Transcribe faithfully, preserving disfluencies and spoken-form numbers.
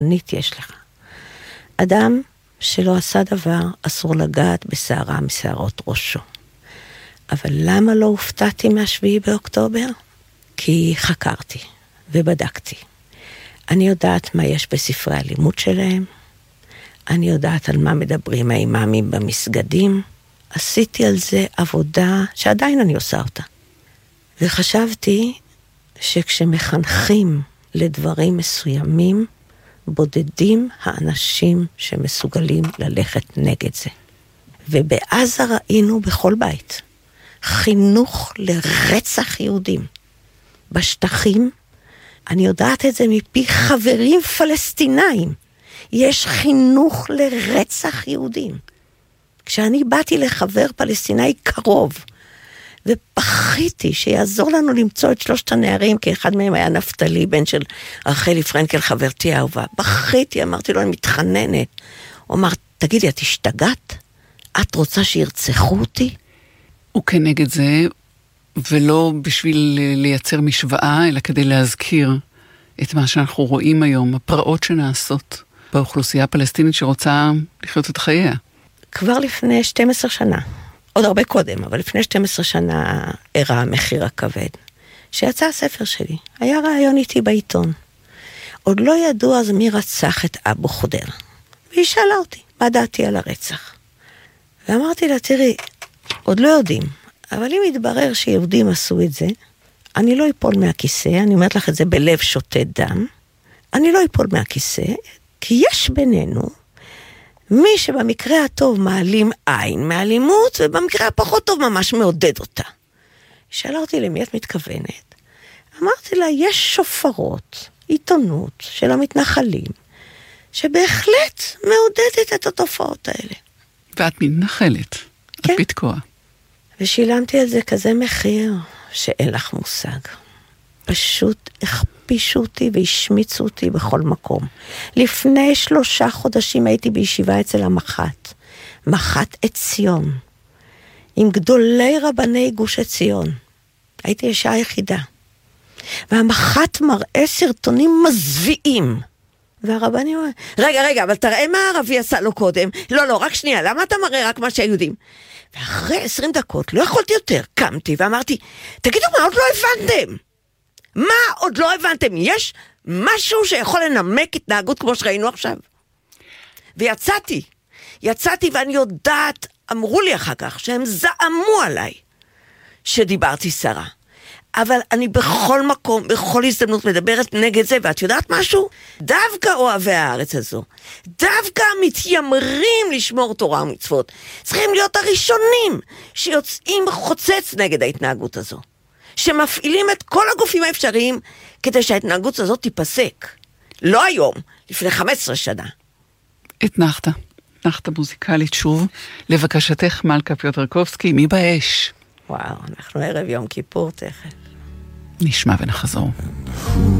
נית יש לך. אדם שלא עשה דבר, אסור לגעת בשערה משערות ראשו. אבל למה לא הופתעתי מהשביעי באוקטובר? כי חקרתי ובדקתי. אני יודעת מה יש בספרי הלימוד שלהם, אני יודעת על מה מדברים האימאמים במסגדים, עשיתי על זה עבודה שעדיין אני עושה אותה. וחשבתי שכשמחנכים לדברים מסוימים, בודדים האנשים שמסוגלים ללכת נגד זה. ובעזה ראינו בכל בית חינוך לרצח יהודים. בשטחים, אני יודעת את זה מפי חברים פלסטינאים, יש חינוך לרצח יהודים. כשאני באתי לחבר פלסטיני קרוב, ופחיתי שיעזור לנו למצוא את שלושת הנערים, כי אחד מהם היה נפתלי, בן של רחלי פרנקל, חברתי האהובה. בכיתי, אמרתי לו, אני מתחננת. הוא אמר, תגידי, את השתגעת? את רוצה שירצחו אותי? הוא כנגד זה, ולא בשביל לייצר משוואה, אלא כדי להזכיר את מה שאנחנו רואים היום, הפרעות שנעשות באוכלוסייה הפלסטינית שרוצה לחיות את חייה. כבר לפני שתים עשרה שנה, עוד הרבה קודם, אבל לפני שתים עשרה שנה הראה המחיר הכבד, שיצא הספר שלי, היה רעיון איתי בעיתון. עוד לא ידעו אז מי רצח את אבו חודר. והיא שאלה אותי, מה דעתי על הרצח? ואמרתי לה, תראי, עוד לא יודעים, אבל אם יתברר שיהודים עשו את זה, אני לא אפול מהכיסא, אני אומרת לך את זה בלב שותה דם, אני לא אפול מהכיסא, כי יש בינינו מי שבמקרה הטוב מעלים עין מאלימות, ובמקרה הפחות טוב ממש מעודד אותה. שאלה אותי למי את מתכוונת? אמרתי לה, יש שופרות, עיתונות של המתנחלים, שבהחלט מעודדת את התופעות האלה. ואת מתנחלת, כן. את פתקוע. ושילמתי על זה כזה מחיר שאין לך מושג. פשוט הכפישו אותי והשמיצו אותי בכל מקום. לפני שלושה חודשים הייתי בישיבה אצל המח"ט, מח"ט עציון, עם גדולי רבני גוש עציון. הייתי אישה היחידה. והמח"ט מראה סרטונים מזוויעים. והרבני אומר, רגע, רגע, אבל תראה מה הערבי עשה לו קודם. לא, לא, רק שנייה, למה אתה מראה רק מה שהיהודים? ואחרי עשרים דקות, לא יכולתי יותר, קמתי ואמרתי, תגידו מה עוד לא הבנתם? מה עוד לא הבנתם? יש משהו שיכול לנמק התנהגות כמו שראינו עכשיו? ויצאתי, יצאתי ואני יודעת, אמרו לי אחר כך, שהם זעמו עליי שדיברתי שרה. אבל אני בכל מקום, בכל הזדמנות מדברת נגד זה, ואת יודעת משהו? דווקא אוהבי הארץ הזו, דווקא מתיימרים לשמור תורה ומצוות, צריכים להיות הראשונים שיוצאים חוצץ נגד ההתנהגות הזו, שמפעילים את כל הגופים האפשריים כדי שההתנהגות הזו תיפסק. לא היום, לפני חמש עשרה שנה. התנחת, התנחת מוזיקלית שוב, לבקשתך מלכה פיוטרקובסקי, מי באש? וואו, אנחנו ערב יום כיפור תכף. נשמע ונחזור.